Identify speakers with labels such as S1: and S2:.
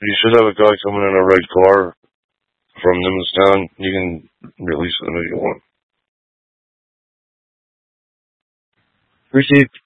S1: You should have a guy coming in a red car from Nimitstown. You can release them if you want.
S2: Received.